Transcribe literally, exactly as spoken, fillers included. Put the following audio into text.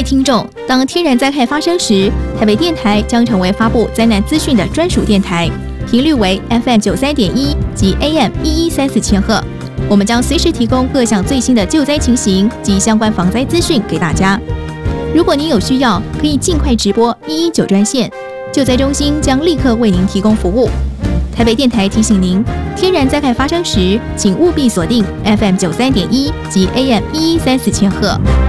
位听众，当天然灾害发生时，台北电台将成为发布灾难资讯的专属电台，频率为 F M 九三点一及 A M 一一三四千赫。我们将随时提供各项最新的救灾情形及相关防灾资讯给大家。如果您有需要，可以尽快直拨一一九专线，救灾中心将立刻为您提供服务。台北电台提醒您，天然灾害发生时，请务必锁定 F M 九三点一及 A M 一一三四千赫。